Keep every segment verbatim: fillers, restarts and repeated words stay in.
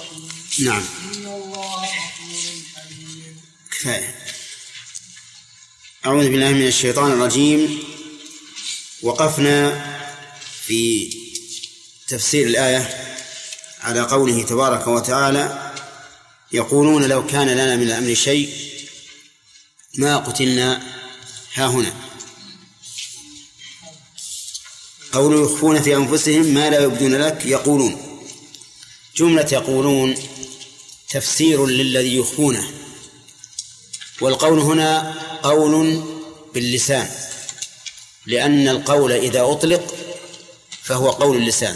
الرحيم. نعم. إن الله غفور حليم. كفاية. أعوذ بالله من الشيطان الرجيم. وقفنا في تفسير الآية على قوله تبارك وتعالى: يقولون لو كان لنا من الأمر شيء ما قتلنا هاهنا. قولوا يخفون في أنفسهم ما لا يبدون لك يقولون. جملة يقولون تفسير للذي يخفونه، والقول هنا قول باللسان، لأن القول إذا أطلق فهو قول اللسان.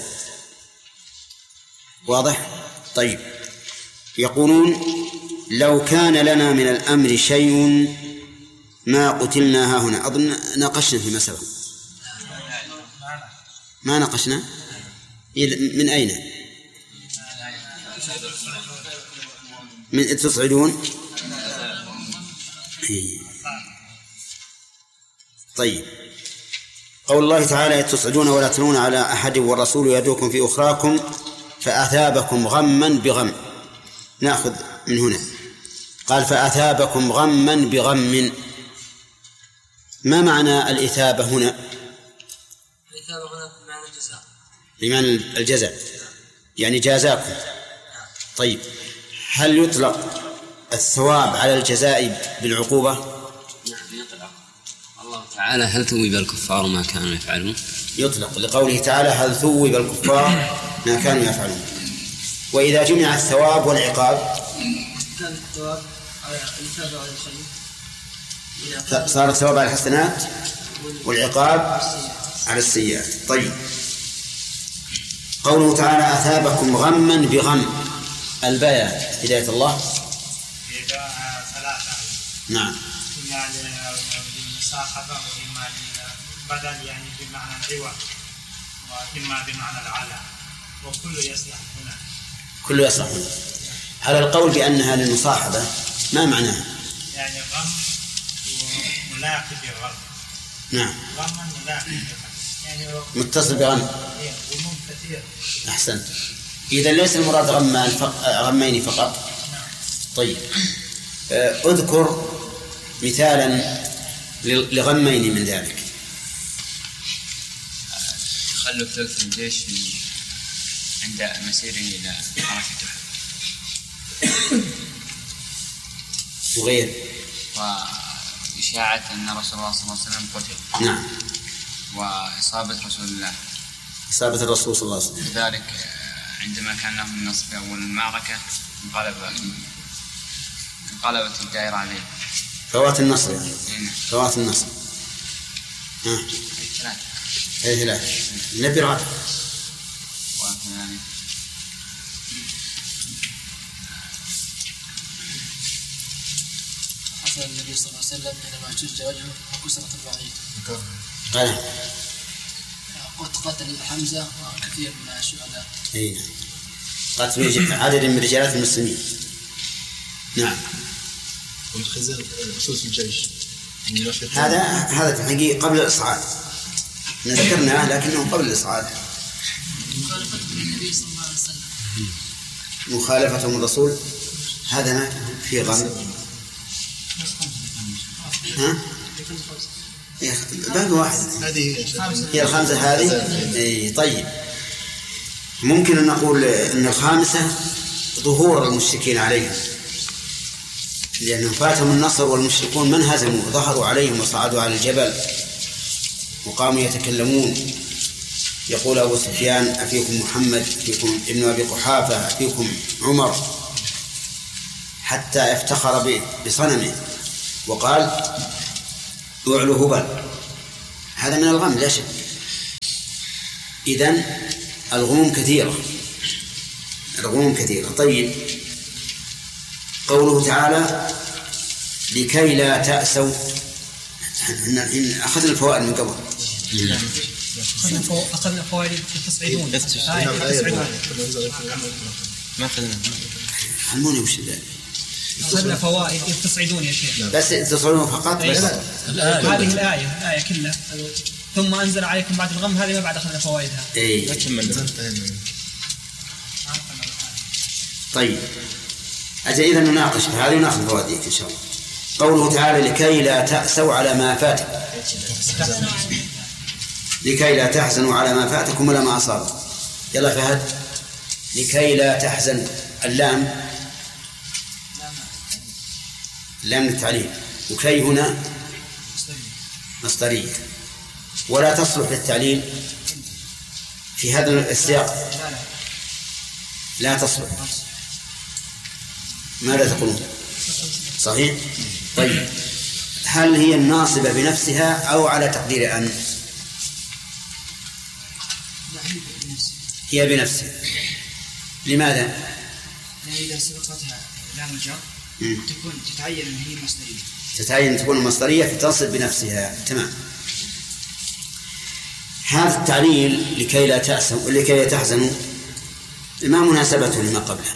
واضح؟ طيب. يقولون لو كان لنا من الأمر شيء ما قتلنا هاهنا. أظن ناقشنا في مسألة ما ناقشنا من أين؟ من تصعدون. طيب. قول الله تعالى: تصعدون ولا تلون على أحد والرسول يدعوكم في أخراكم فأثابكم غما بغم. نأخذ من هنا. قال: فأثابكم غما بغم. ما معنى الإثابة هنا؟ الإثابة هنا بمعنى الجزاء. بمعنى الجزاء، يعني جازاكم. طيب، هل يطلق الثواب على الجزاء بالعقوبة؟ نعم يطلق. الله تعالى: هل ثوب الكفار ما كانوا يفعلون؟ يطلق لقوله تعالى: هل ثوب الكفار ما كانوا يفعلون. وإذا جمع الثواب والعقاب كان الثواب على الإثابة على الخير، صار الثواب على الحسنات والعقاب على السيئات. طيب. قوله تعالى: أثابكم غما بغم. البيان هداية الله. ثلاثة. نعم. إما للمصاحبة وإما للبدل يعني بمعنى العوض وإما بمعنى العلى، وكل يصلح هنا. كل يصلح هنا. على القول بأنها للمصاحبة ما معناها؟ يعني غم وملاقي بغم. نعم. غم ملاقي بغم يعني متصل بغم. غموم كثير. أحسنت. إذا ليس المراد غمان فق... غمين فقط. طيب. اذكر مثالا لغمين من ذلك. تخلف ثلث الجيش عند مسيره إلى حركة وغير وإشاعة أن رسول الله صلى الله عليه وسلم قتل. نعم. وإصابة رسول الله إصابة الرسول صلى الله عليه وسلم. لذلك عندما كان لهم النصر في أول المعركة انقلب انقلبت الدائرة عليه. فوات النصر يعني. إيه. فوات النصر. ها. ثلاثة. أي ثلاثة. نبي رابع. وثاني. حصل النبي صلى الله عليه وسلم حينما شج وجهه وكسرت البعير. قال. وقتل حمزة وكثير من الشهداء. أي. قتل عدد من رجالات المسلمين. نعم. والخزان ثلث الجيش. هذا هذا في الحقيقة قبل الإصعاد. ذكرناه لكنه قبل الإصعاد. مخالفة النبي صلى الله عليه وسلم. مخالفتهم الرسول هذا ما في غم. ها؟ باقي واحد. هذه هي الخامسة هذه. أي طيب. ممكن أن نقول أن الخامسة ظهور المشركين عليهم، لأنهم فاتهم النصر والمشركون من هزموا ظهروا عليهم وصعدوا على الجبل وقاموا يتكلمون. يقول أبو سفيان: أفيكم محمد، أفيكم ابن أبي قحافة، أفيكم عمر، حتى افتخر بصنمه وقال: اعلو هبل. هذا من الغم لا شك. إذن الغموم كثيرة، الغموم كثيرة. طيب. قوله تعالى: لكي لا تأسوا. أخذنا الفوائد من قبل. أخذنا فوائد تصعدون. ما أخذنا. علموني وش ذلك. أخذنا فوائد تصعدون يا شيخ. بس تصعدون فقط. بس هذه الآية الآية كلها. ثم أنزل عليكم بعد الغم، هذه ما بعد أخذنا فوائدها. إيه. طيب أجل إذا نناقش فهذا يناقش فوائدك إن شاء الله. قوله تعالى لكي لا تأسوا على ما فاتكم، لكي لا تحزنوا على ما فاتكم ولا ما أصابكم. يلا فهد. لكي لا تحزن، اللام لام التعليل، وكي هنا مصدرية ولا تصلح للتعليل في هذا السياق، لا تصلح. ماذا تقولون؟ صحيح؟ طيب هل هي الناصبة بنفسها أو على تقدير أن؟ هي بنفسها. لماذا؟ لأن إذا سبقتها لام الجر تكون تتعين أن هي مصدرية، تتعين تكون مصدرية فتنصب بنفسها. تمام. هذا التعليل لكي لا تأسوا لكي لا تحزنوا ما مناسبته لما قبله؟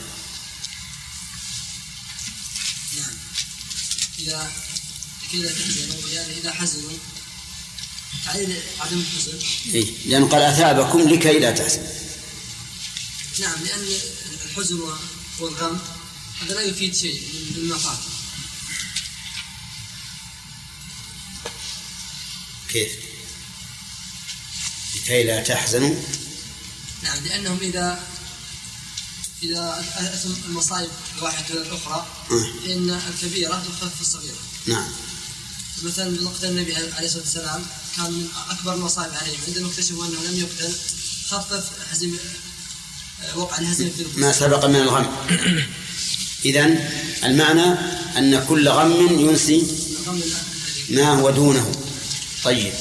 نعم. إذا لكي لا تحزنوا يعني إذا حزنوا تعليل عدم الحزن. إيه؟ لأنه قال أثابكم لكي لا تحزنوا. نعم، لأن الحزن والغم هذا لا يفيد شيء مما فات. كيف؟ لكي لا تحزنوا. نعم، لأنهم إذا إذا أتم المصائب الواحدة إلى الأخرى فإن الكبيرة تخفف الصغيرة. نعم. مثلا وقت النبي عليه الصلاة والسلام كان من أكبر المصائب عليهم عندما اكتشفوا أنه لم يقتل خفف حزم وقع الهزيمة في ما سبق من الغم. إذن المعنى أن كل غم ينسي ما هو دونه. طيب.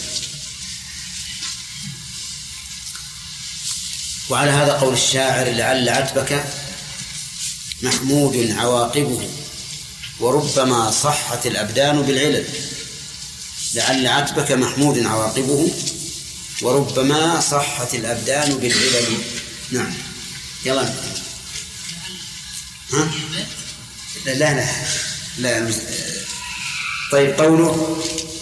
وعلى هذا قول الشاعر لعل عتبك محمود عواقبه وربما صحت الأبدان بالعلل. لعل عتبك محمود عواقبه وربما صحت الأبدان بالعلل. نعم. يلا. ها؟ لا لا لا. طيب قوله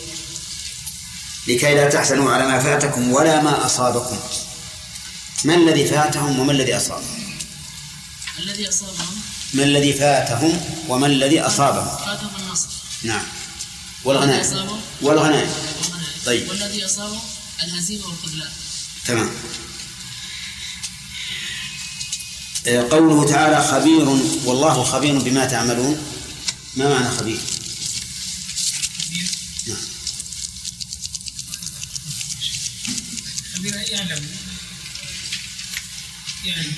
لكي لا تحزنوا على ما فاتكم ولا ما أصابكم، ما الذي فاتهم وما الذي أصابهم؟ الذي أصابهم ما الذي فاتهم وما الذي أصابهم؟ فاتهم النصر. نعم. والغنائم والغنائم. طيب. والذي أصابهم الهزيمة والخذلان. تمام. قوله تعالى خبير والله خبير بما تعملون، ما معنى خبير؟ نعم. خبير يعلم يعني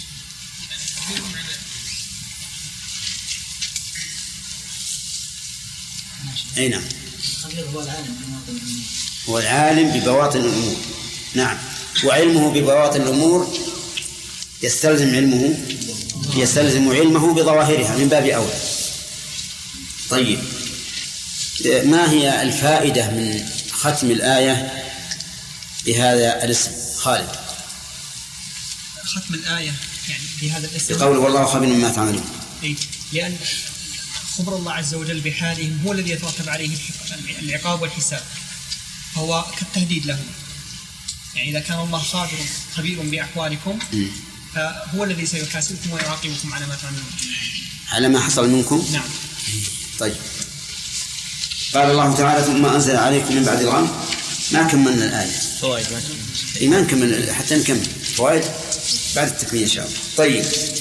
أي نعم. الخبير هو العالم ببواطن الأمور. هو العالم ببواطن الأمور. نعم. وعلمه ببواطن الأمور يستلزم علمه يستلزم علمه بظواهرها من باب أولى. طيب ما هي الفائدة من ختم الآية بهذا الاسم؟ خالد. ختم الآية يعني بهذا الاسم بقول والله خبير مما تعملون. إيه؟ لأن خبر الله عز وجل بحالهم هو الذي يترتب عليه العقاب والحساب، فهو كالتهديد لهم. يعني إذا كان الله خابر خبير بأحوالكم م. فهو الذي سيحاسبكم ويعاقبكم على ما تعملون، على ما حصل منكم. نعم. طيب قال الله تعالى ثم أنزل عليكم من بعد الغم. ما كملنا الآية. فوائد ما نكمل حتى نكمل فوائد بعد التكميل إن شاء الله. طيب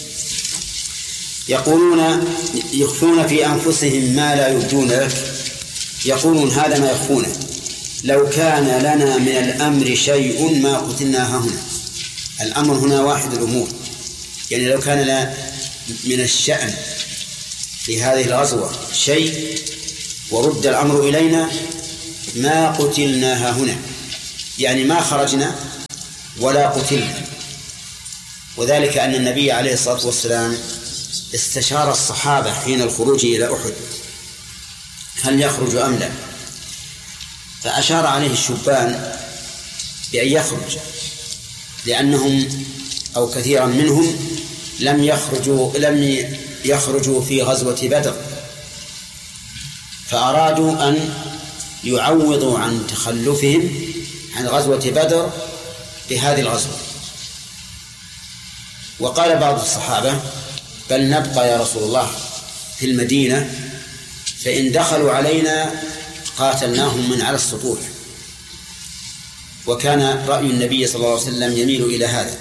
يقولون يخفون في أنفسهم ما لا يبدون لك. يقولون هذا ما يخفونه لو كان لنا من الأمر شيء ما قتلنا هنا. الأمر هنا واحد الأمور، يعني لو كان لنا من الشأن في هذه الغزوة شيء ورد الأمر إلينا ما قتلناها هنا، يعني ما خرجنا ولا قتلنا. وذلك أن النبي عليه الصلاة والسلام استشار الصحابة حين الخروج إلى أحد هل يخرج أم لا، فأشار عليه الشبان بأن يخرج، لأنهم أو كثيرا منهم لم يخرجوا لم يخرجوا في غزوة بدر، فأرادوا أن يعوضوا عن تخلفهم عن غزوة بدر بهذه الغزوة. وقال بعض الصحابة بل نبقى يا رسول الله في المدينة، فإن دخلوا علينا قاتلناهم من على السطوح. وكان رأي النبي صلى الله عليه وسلم يميل إلى هذا،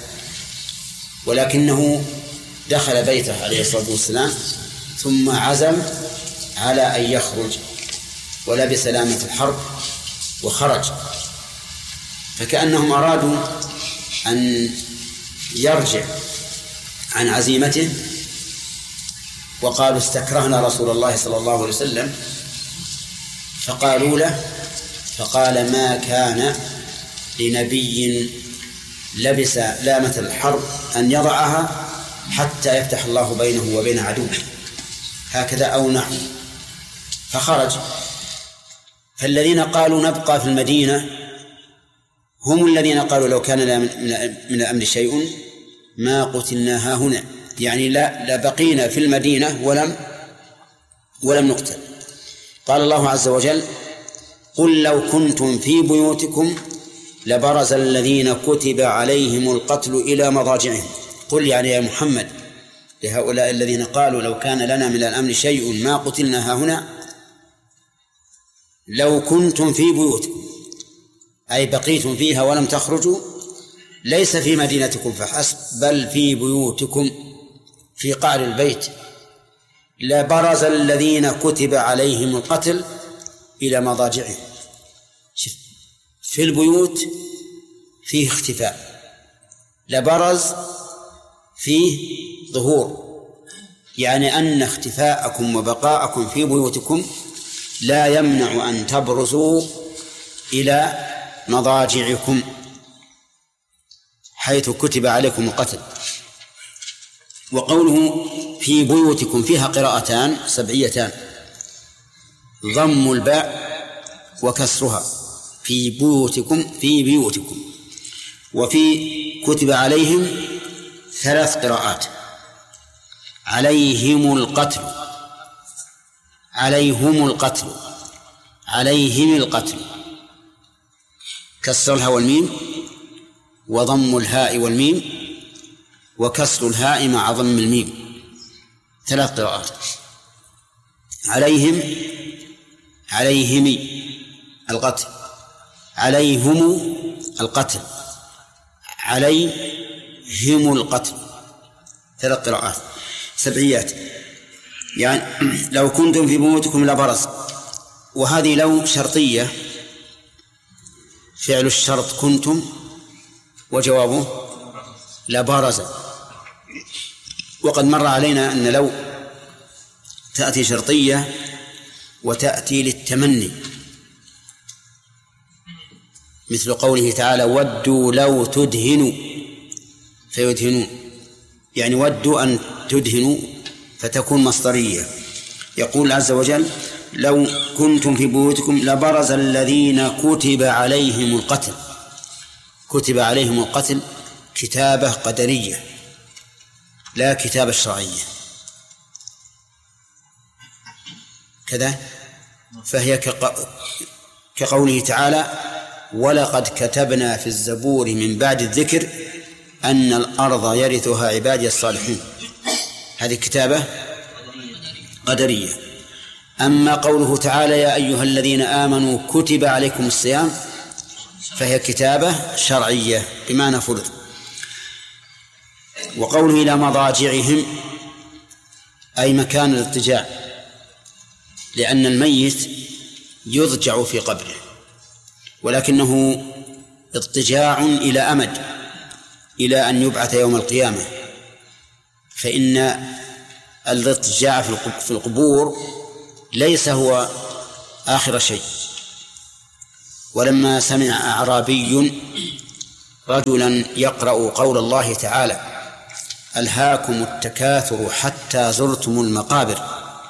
ولكنه دخل بيته عليه الصلاة والسلام ثم عزم على أن يخرج ولبس لامة الحرب وخرج، فكأنهم أرادوا أن يرجع عن عزيمته، وقالوا استكرهنا رسول الله صلى الله عليه وسلم، فقالوا له فقال ما كان لنبي لبس لامة الحرب أن يضعها حتى يفتح الله بينه وبين عدوه، هكذا أو نحو، فخرج. فالذين قالوا نبقى في المدينة هم الذين قالوا لو كان من الأمر شيء ما قتلنا ها هنا، يعني لا لبقينا في المدينة ولم ولم نقتل. قال الله عز وجل قل لو كنتم في بيوتكم لبرز الذين كتب عليهم القتل إلى مضاجعهم. قل يعني يا محمد لهؤلاء الذين قالوا لو كان لنا من الأمر شيء ما قتلنا ها هنا، لو كنتم في بيوتكم أي بقيتم فيها ولم تخرجوا، ليس في مدينتكم فحسب بل في بيوتكم في قعر البيت، لبرز الذين كتب عليهم القتل إلى مضاجعهم. في البيوت فيه اختفاء، لبرز فيه ظهور، يعني أن اختفاءكم وبقاءكم في بيوتكم لا يمنع أن تبرزوا إلى مضاجعكم حيث كتب عليكم القتل. وقوله في بيوتكم فيها قراءتان سبعيتان، ضم الباء وكسرها، في بيوتكم في بيوتكم. وفي كتب عليهم ثلاث قراءات، عليهم القتل، عليهم القتل، عليهم القتل، كسر الهاء والميم وضم الهاء والميم وكسر الهاء مع ضم الميم، ثلاث قراءات. عليهم عليهم القتل، عليهم القتل، عليهم القتل، ثلاث قراءات سبعيات. يعني لو كنتم في بيوتكم لبرز، وهذه لو شرطية، فعل الشرط كنتم وجوابه لبرز. وقد مر علينا أن لو تأتي شرطية وتأتي للتمني، مثل قوله تعالى ودوا لو تدهنوا فيدهنون، يعني ودوا أن تدهنوا فتكون مصدرية. يقول عز وجل لو كنتم في بيوتكم لبرز الذين كتب عليهم القتل. كتب عليهم القتل كتابة قدرية لا كتابة شرعية كذا، فهي كقوله تعالى ولقد كتبنا في الزبور من بعد الذكر أن الأرض يرثها عبادي الصالحون، هذه كتابة قدرية. أما قوله تعالى يا أيها الذين آمنوا كتب عليكم الصيام فهي كتابة شرعية بمعنى فرض. وقوله إلى مضاجعهم أي مكان الاضطجاع، لأن الميت يضجع في قبره، ولكنه اضطجاع إلى أمد، إلى أن يبعث يوم القيامة، فإن الاضطجاع في القبور ليس هو آخر شيء. ولما سمع أعرابي رجلا يقرأ قول الله تعالى ألهاكم التكاثر حتى زرتم المقابر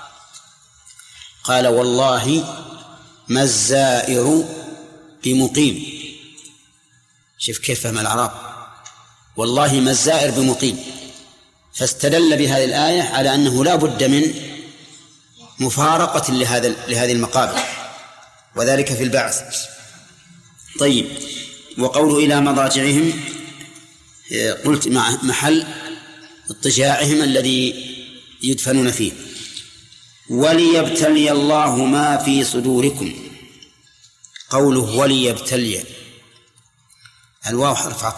قال والله ما الزائر بمقيم. شوف كيف فهم الأعراب، والله ما الزائر بمقيم، فاستدل بهذه الآية على أنه لا بد من مفارقة لهذا لهذه المقابر، وذلك في البعث. طيب، وقوله إلى مضاجعهم قلت مع محل اضطجاعهم الذي يدفنون فيه. وليبتلي الله ما في صدوركم. قوله وليبتلي، الواو حرف عطف،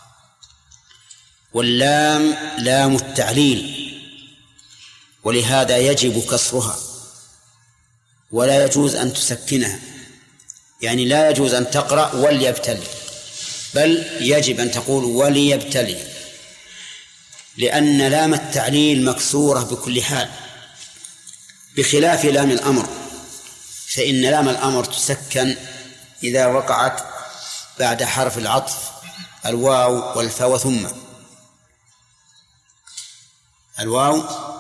واللام لام التعليل، ولهذا يجب كسرها ولا يجوز أن تسكنها. يعني لا يجوز أن تقرأ وليبتلي، بل يجب أن تقول وليبتلي، لأن لام التعليل مكسورة بكل حال، بخلاف لام الأمر، فإن لام الأمر تسكن إذا وقعت بعد حرف العطف الواو والفاء وثم. الواو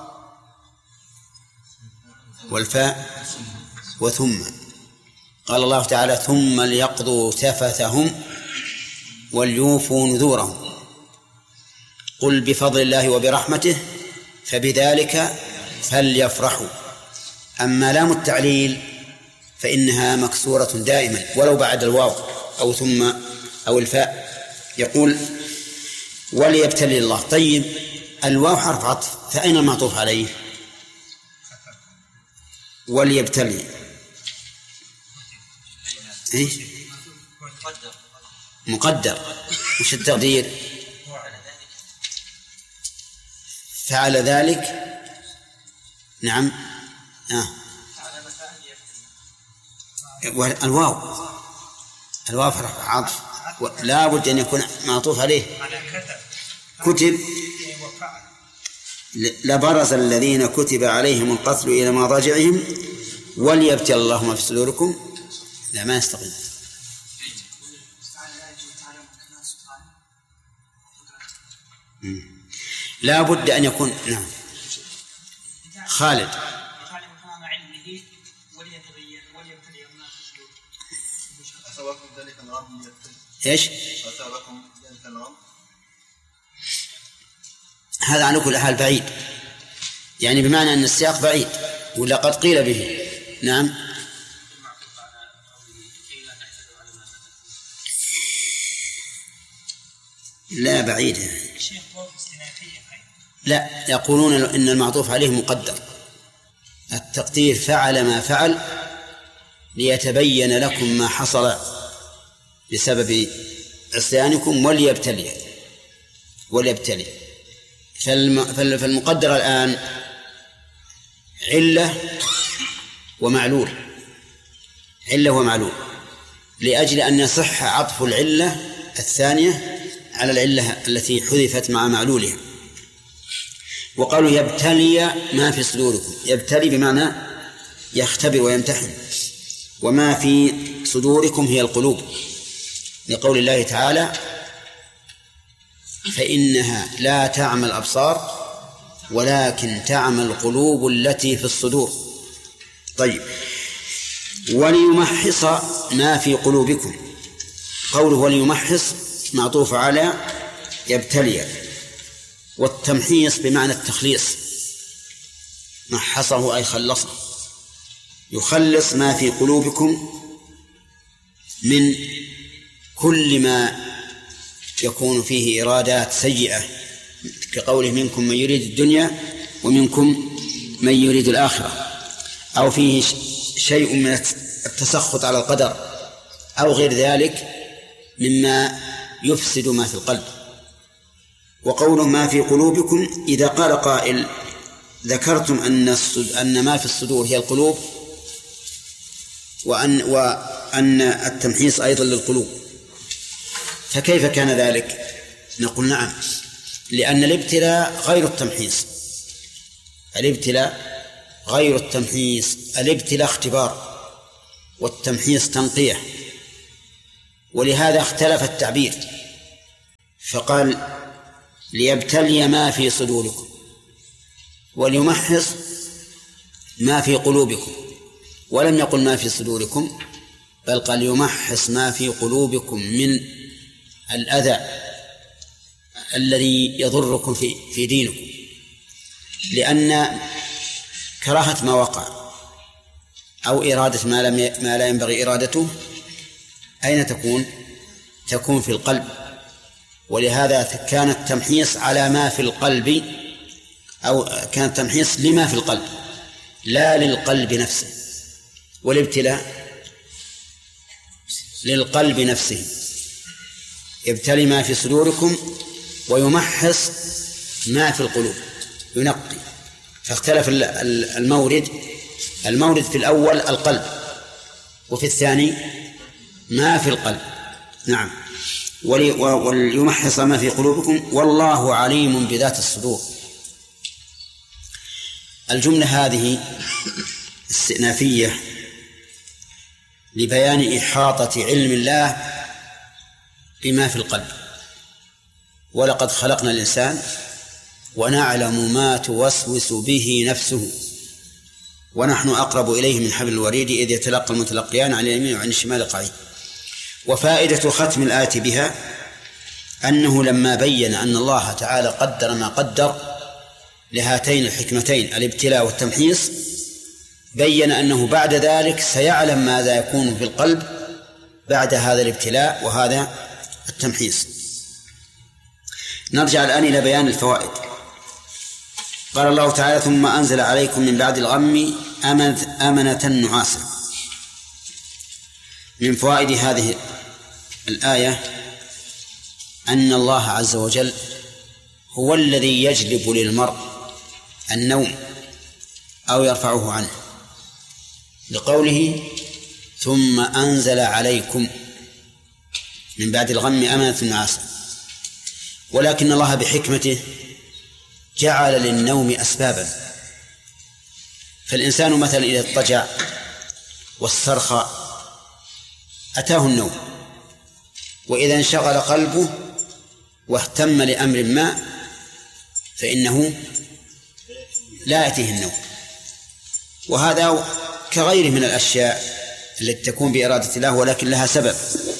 والفاء وثم. قال الله تعالى ثم ليقضوا تفثهم وليوفوا نذورهم قل بفضل الله وبرحمته فبذلك فليفرحوا. أما لام التعليل فإنها مكسورة دائما ولو بعد الواو أو ثم أو الفاء. يقول وليبتلي الله. طيب الواو حرف عطف، فأين المعطوف عليه؟ وليبتلي إيه؟ مقدر. وش التقدير؟ فعل ذلك. نعم. آه. الواو الواو حرف عطف لا بد أن يكون معطوف عليه. كتب لبرز الذين كتب عليهم القتل إلى مضاجعهم وليبتلي الله ما في صدوركم. لا ما يستقيم. لا بد أن يكون. نعم خالد. إيش؟ هذا عن كل حال بعيد، يعني بمعنى أن السياق بعيد ولا قد قيل به. نعم لا بعيد. لا يقولون إن المعطوف عليه مقدر. التقدير فعل ما فعل ليتبين لكم ما حصل بسبب عصيانكم وليبتلي وليبتلي. فالمقدر الآن علة ومعلول، علة ومعلول، لأجل أن يصح عطف العلة الثانية على العلة التي حذفت مع معلولها. وقالوا يبتلي ما في صدوركم. يبتلي بمعنى يختبر ويمتحن، وما في صدوركم هي القلوب، لقول الله تعالى فإنها لا تعمى الأبصار ولكن تعمى القلوب التي في الصدور. طيب وليمحص ما في قلوبكم. قوله وليمحص معطوف على يبتلي، والتمحيص بمعنى التخليص. محصه أي خلصه، يخلص ما في قلوبكم من كل ما يكون فيه إرادات سيئة، كقوله منكم من يريد الدنيا ومنكم من يريد الآخرة، أو فيه شيء من التسخط على القدر أو غير ذلك مما يفسد ما في القلب. وقوله ما في قلوبكم، إذا قال قائل ذكرتم أن أن ما في الصدور هي القلوب وأن وأن التمحيص أيضا للقلوب، فكيف كان ذلك؟ نقول نعم، لأن الابتلاء غير التمحيص. الابتلاء غير التمحيص. الابتلاء اختبار والتمحيص تنقية، ولهذا اختلف التعبير، فقال ليبتلي ما في صدوركم وليمحص ما في قلوبكم، ولم يقل ما في صدوركم، بل قال يمحص ما في قلوبكم من الأذى الذي يضركم في في دينكم، لأن كراهة ما وقع أو إرادة ما لم ما لا ينبغي إرادته أين تكون؟ تكون في القلب. ولهذا كان التمحيص على ما في القلب أو كان التمحيص لما في القلب لا للقلب نفسه، والابتلاء للقلب نفسه. يبتلي ما في صدوركم ويمحص ما في القلوب، ينقي. فاختلف المورد المورد في الأول القلب، وفي الثاني ما في القلب. نعم. وليمحص ما في قلوبكم والله عليم بذات الصدور. الجملة هذه استئنافية لبيان إحاطة علم الله بما في القلب. ولقد خلقنا الإنسان ونعلم ما توسوس به نفسه ونحن أقرب إليه من حبل الوريد إذ يتلقى المتلقيان عن اليمين وعن الشمال قعيد. وفائدة ختم الآية بها أنه لما بين أن الله تعالى قدر ما قدر لهاتين الحكمتين الابتلاء والتمحيص، بين أنه بعد ذلك سيعلم ماذا يكون في القلب بعد هذا الابتلاء وهذا التمحيص. نرجع الآن إلى بيان الفوائد. قال الله تعالى: ثم أنزل عليكم من بعد الغم أمنة نعاسا. من فوائد هذه الآية أن الله عز وجل هو الذي يجلب للمرء النوم أو يرفعه عنه، لقوله ثم أنزل عليكم من بعد الغم أمنة نعاسا. ولكن الله بحكمته جعل للنوم أسبابا. فالإنسان مثلا إذا اضطجع واسترخى أتاه النوم، وإذا انشغل قلبه واهتم لأمر ما فإنه لا يأتيه النوم. وهذا كغيره من الأشياء التي تكون بإرادة الله ولكن لها سبب.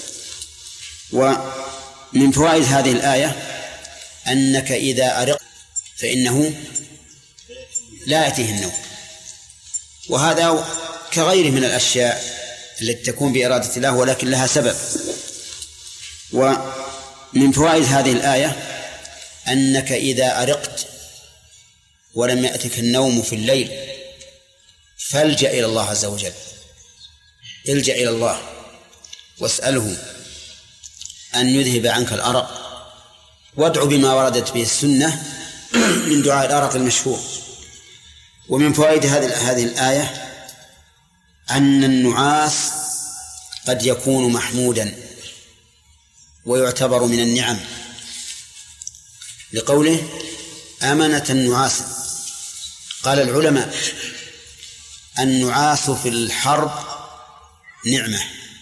ومن فوائد هذه الآية أنك إذا أرقت فإنه لا يأتيه النوم. وهذا كغيره من الأشياء التي تكون بإرادة الله ولكن لها سبب. ومن فوائد هذه الآية أنك إذا أرقت ولم يأتك النوم في الليل فالجأ إلى الله عز وجل، الجأ إلى الله واسأله أن يذهب عنك الأرق، وادعو بما وردت به السنة من دعاء الأرق المشهور. ومن فوائد هذه هذه الآية أن النعاس قد يكون محمودا ويعتبر من النعم، لقوله أمنة نعاسا. قال العلماء النعاس في الحرب نعمة،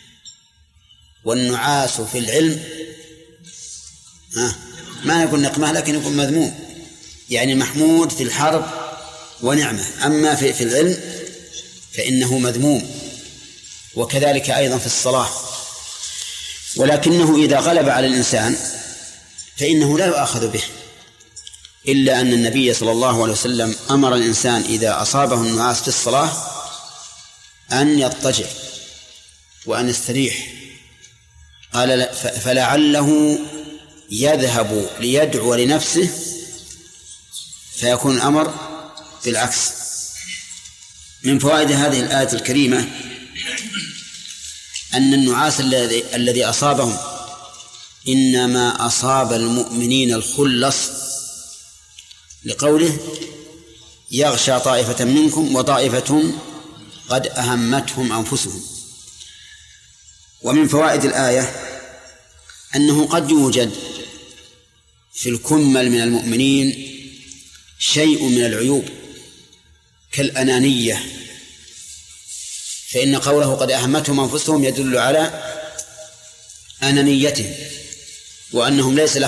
والنعاس في العلم آه ما يكون نقمة لكن يكون مذموم، يعني محمود في الحرب ونعمة، أما في, في العلم فإنه مذموم. وكذلك أيضا في الصلاة. ولكنه إذا غلب على الإنسان فإنه لا يؤاخذ به، إلا أن النبي صلى الله عليه وسلم أمر الإنسان إذا أصابه النعاس في الصلاة أن يضطجع وأن يستريح. قال فلعله يذهب ليدعو لنفسه فيكون الأمر بالعكس. من فوائد هذه الآية الكريمة أن النعاس الذي الذي أصابهم إنما أصاب المؤمنين الخلص، لقوله يغشى طائفة منكم وطائفة قد أهمتهم أنفسهم. ومن فوائد الآية أنه قد يوجد في الكمل من المؤمنين شيء من العيوب كالأنانية، فإن قوله قد أهمتهم أنفسهم يدل على أنانيتهم وأنهم ليس لهم